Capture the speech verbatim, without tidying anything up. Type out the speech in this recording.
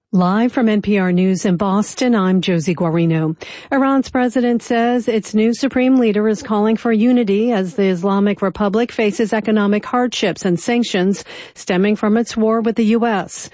Live from N P R News in Boston, I'm Josie Guarino. Iran's president says its new supreme leader is calling for unity as the Islamic Republic faces economic hardships and sanctions stemming from its war with the U S.